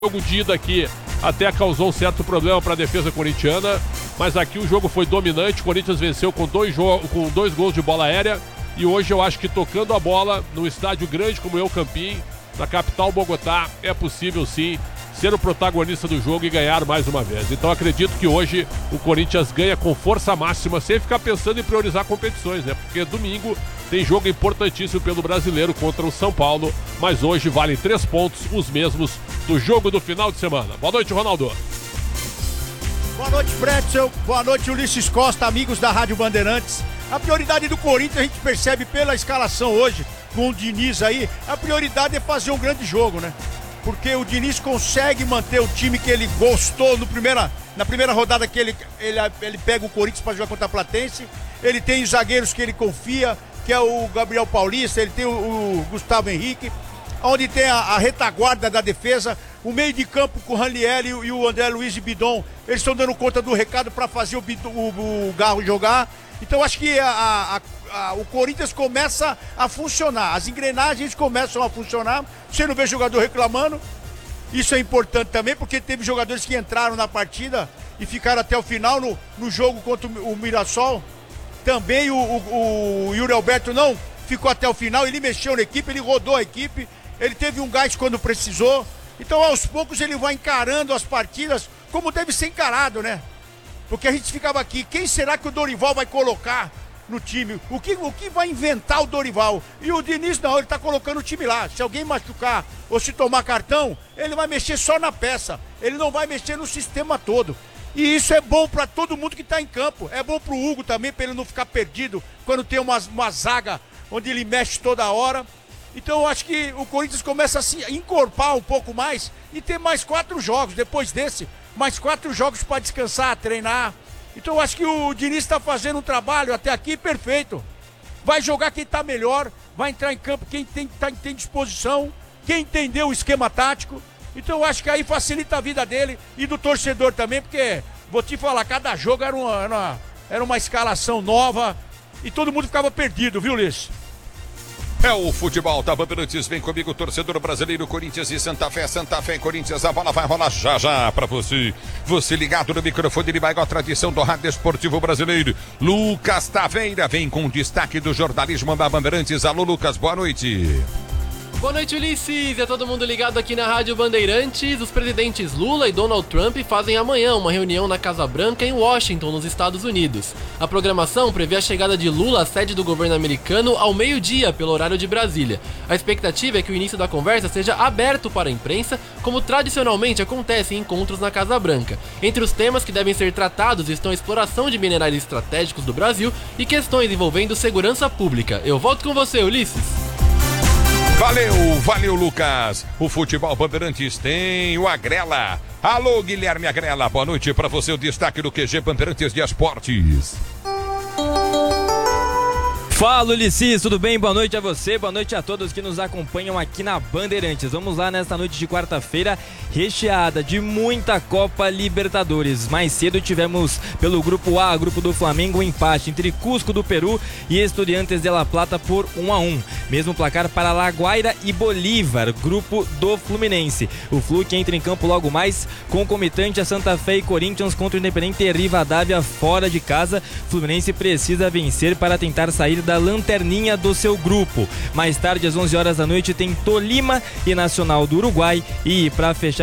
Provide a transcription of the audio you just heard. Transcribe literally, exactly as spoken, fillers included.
jogo de ida aqui até causou um certo problema para a defesa corintiana, mas aqui o jogo foi dominante. O Corinthians venceu com dois, com dois gols de bola aérea e hoje eu acho que tocando a bola num estádio grande como é o Campín, na capital Bogotá, é possível sim ser o protagonista do jogo e ganhar mais uma vez. Então acredito que hoje o Corinthians ganha com força máxima, sem ficar pensando em priorizar competições, né? Porque domingo tem jogo importantíssimo pelo Brasileiro contra o São Paulo, mas hoje valem três pontos, os mesmos do jogo do final de semana. Boa noite, Ronaldo. Boa noite, Pretzel. Boa noite, Ulisses Costa, amigos da Rádio Bandeirantes. A prioridade do Corinthians, a gente percebe pela escalação hoje, com o Diniz aí, a prioridade é fazer um grande jogo, né? Porque o Diniz consegue manter o time que ele gostou no primeira, na primeira rodada que ele, ele, ele pega o Corinthians para jogar contra a Platense. Ele tem os zagueiros que ele confia, que é o Gabriel Paulista, ele tem o, o Gustavo Henrique, onde tem a, a retaguarda da defesa, o meio de campo com o Ranieri e, e o André Luiz e Bidon, eles estão dando conta do recado para fazer o, Bidon, o, o Garro jogar. Então acho que a, a, a, o Corinthians começa a funcionar, as engrenagens começam a funcionar, você não vê jogador reclamando, isso é importante também, porque teve jogadores que entraram na partida e ficaram até o final no, no jogo contra o, o Mirassol, também o, o, o Yuri Alberto não ficou até o final, ele mexeu na equipe, ele rodou a equipe, ele teve um gás quando precisou, então aos poucos ele vai encarando as partidas como deve ser encarado, né? Porque a gente ficava aqui, quem será que o Dorival vai colocar no time? O que, o que vai inventar o Dorival? E o Diniz não, ele tá colocando o time lá. Se alguém machucar ou se tomar cartão, ele vai mexer só na peça. Ele não vai mexer no sistema todo. E isso é bom para todo mundo que tá em campo. É bom pro Hugo também, para ele não ficar perdido quando tem uma, uma zaga onde ele mexe toda hora. Então eu acho que o Corinthians começa a se encorpar um pouco mais e ter mais quatro jogos depois desse. Mais quatro jogos para descansar, treinar. Então eu acho que o Diniz está fazendo um trabalho até aqui perfeito. Vai jogar quem está melhor, vai entrar em campo quem tem, tá, tem disposição, quem entendeu o esquema tático. Então eu acho que aí facilita a vida dele e do torcedor também, porque, vou te falar, cada jogo era uma, era uma, era uma escalação nova e todo mundo ficava perdido, viu, Ulisses? É o futebol da Bandeirantes, vem comigo, torcedor brasileiro, Corinthians e Santa Fé, Santa Fé e Corinthians, a bola vai rolar já já pra você. Você ligado no microfone de maior tradição do rádio esportivo brasileiro, Lucas Taveira, vem com o destaque do jornalismo da Bandeirantes. Alô, Lucas, boa noite. Boa noite, Ulisses, e a todo mundo ligado aqui na Rádio Bandeirantes. Os presidentes Lula e Donald Trump fazem amanhã uma reunião na Casa Branca em Washington, nos Estados Unidos. A programação prevê a chegada de Lula à sede do governo americano ao meio-dia, pelo horário de Brasília. A expectativa é que o início da conversa seja aberto para a imprensa, como tradicionalmente acontece em encontros na Casa Branca. Entre os temas que devem ser tratados estão a exploração de minerais estratégicos do Brasil e questões envolvendo segurança pública. Eu volto com você, Ulisses. Valeu, valeu, Lucas. O futebol Bandeirantes tem o Agrela. Alô, Guilherme Agrela, boa noite para você, o destaque do Q G Bandeirantes de Esportes. Fala, Ulisses, tudo bem? Boa noite a você, boa noite a todos que nos acompanham aqui na Bandeirantes. Vamos lá nesta noite de quarta-feira, recheada de muita Copa Libertadores. Mais cedo tivemos pelo Grupo A, Grupo do Flamengo, um empate entre Cusco do Peru e Estudiantes de La Plata por um a um. Mesmo placar para La Guaira e Bolívar, Grupo do Fluminense. O Flu que entra em campo logo mais, concomitante a Santa Fé e Corinthians contra o Independente Rivadavia fora de casa. Fluminense precisa vencer para tentar sair da da lanterninha do seu grupo. Mais tarde, às onze horas da noite, tem Tolima e Nacional do Uruguai. E para fechar